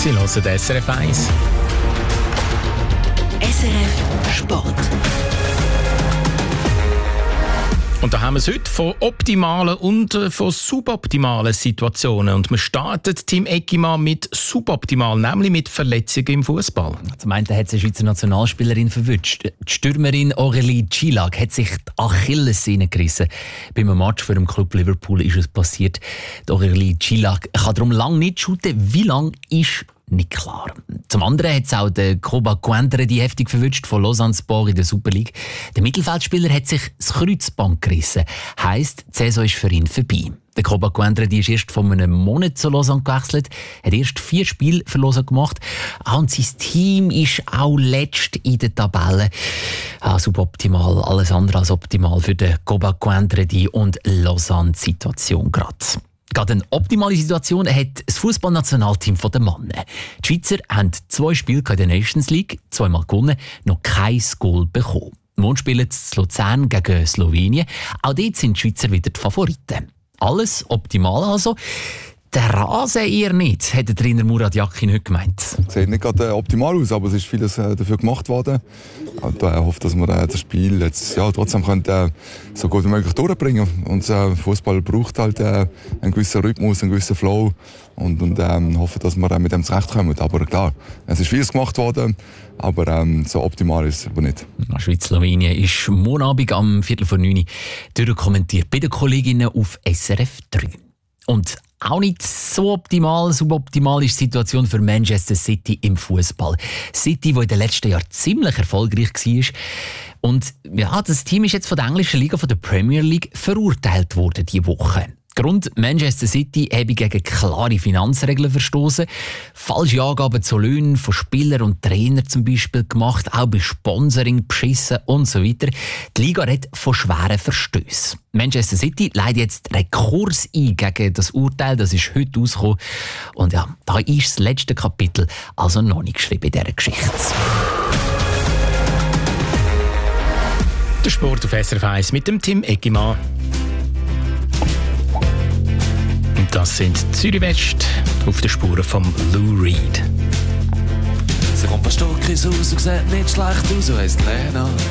Sie hören SRF 1. SRF Sport. Und da haben wir es heute von optimalen und von suboptimalen Situationen. Und wir starten Team Eckimann mit suboptimal, nämlich mit Verletzungen im Fußball. Zum einen hat es eine Schweizer Nationalspielerin verwünscht. Die Stürmerin Aurélie Tschillag hat sich die Achillessehne gerissen. Beim Match für den Club Liverpool ist es passiert. Die Aurélie Tschillag kann darum lange nicht shooten. Wie lange ist nicht klar. Zum anderen hat es auch der Koba Coindre die heftig verwünscht von Lausanne Sport in der Super League. Der Mittelfeldspieler hat sich das Kreuzband gerissen. Heisst, die Saison ist für ihn vorbei. Der Koba Coindre ist erst vor einem Monat zu Lausanne gewechselt, hat erst 4 Spiele für Lausanne gemacht. Und sein Team ist auch letzt in der Tabelle. Suboptimal, alles andere als optimal für den Koba Coindre und Lausanne-Situation gerade. Gerade eine optimale Situation hat das Fußballnationalteam der Männer. Die Schweizer haben 2 Spiele in der Nations League, 2-mal gewonnen, noch kein Goal bekommen. Morgen spielen sie in Luzern gegen Slowenien. Auch dort sind die Schweizer wieder die Favoriten. Alles optimal also. Der Rasen eher nicht, hat der Trainer Murat Yakin heute gemeint. Es sieht nicht gerade optimal aus, aber es ist vieles dafür gemacht worden. Und ich hoffe, dass wir das Spiel jetzt trotzdem so gut wie möglich durchbringen können. Unser Fußball braucht halt einen gewissen Rhythmus, einen gewissen Flow. Und hoffe, dass wir mit dem zurechtkommen. Aber klar, es ist vieles gemacht worden, aber so optimal ist es aber nicht. Schweiz-Slowenien ist morgen Abend am 8:45 durchkommentiert bei den Kolleginnen auf SRF 3. Und auch nicht so suboptimal ist die Situation für Manchester City im Fußball. City, das in den letzten Jahren ziemlich erfolgreich war. Und das Team ist jetzt von der englischen Liga, von der Premier League, verurteilt worden diese Woche. Grund: Manchester City habe gegen klare Finanzregeln verstoßen, falsche Angaben zu Löhnen von Spielern und Trainern zum Beispiel gemacht, auch bei Sponsoring beschissen und so weiter. Die Liga redet von schweren Verstößen. Manchester City leitet jetzt Rekurs ein gegen das Urteil, das ist heute rausgekommen. Und da ist das letzte Kapitel also noch nicht geschrieben in dieser Geschichte. Der Sport auf SRF 1 mit dem Team Eckimann. Das sind Zürich West auf den Spuren von Lou Reed. Sie kommt ein Stück ins Haus und sieht nicht schlecht aus, so heisst Lena.